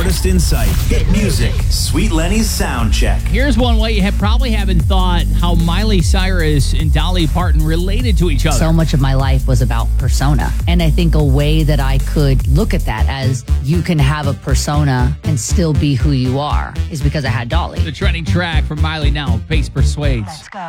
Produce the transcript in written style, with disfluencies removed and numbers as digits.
artist insight, hit music, Sweet Lenny's sound check. Here's one way you probably haven't thought how Miley Cyrus and Dolly Parton related to each other. So much of my life was about persona. And I think a way that I could look at that as you can have a persona and still be who you are is because I had Dolly. The trending track from Miley now, Pace Persuades. Let's go.